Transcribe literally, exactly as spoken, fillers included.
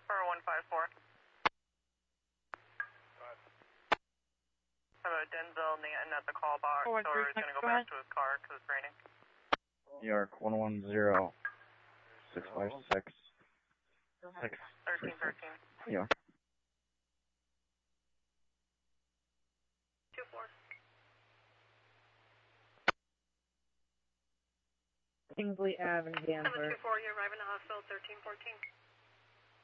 four one five four. Hello, Denzel Nanton at the call box, or he's going to go back to his car because it's raining. New York, one one zero, six five six, six, thirteen thirteen. New York. two four. Kingsley Avenue, Danvers. seven two four, you arrive in the hospital, thirteen fourteen.